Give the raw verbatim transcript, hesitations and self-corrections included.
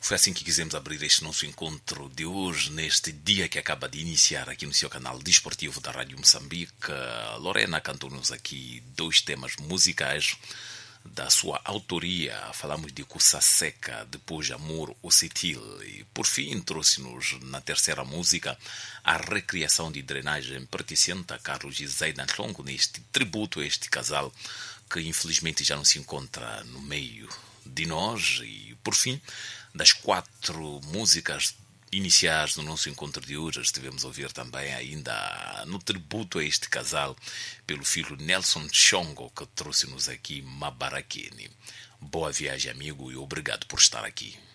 Foi assim que quisemos abrir este nosso encontro de hoje, neste dia que acaba de iniciar aqui no seu canal desportivo da Rádio Moçambique. Lorena cantou-nos aqui dois temas musicais da sua autoria. Falamos de Cussa Seca, depois Amor Ocitil e por fim trouxe-nos na terceira música a recriação de Drenagem Pertencente a Carlos e Zaidan Longo, neste tributo a este casal que infelizmente já não se encontra no meio de nós. E por fim, das quatro músicas iniciais do nosso encontro de hoje, estivemos a ouvir também ainda no tributo a este casal pelo filho Nelson Chongo, que trouxe-nos aqui Mabarakini. Boa viagem, amigo, e obrigado por estar aqui.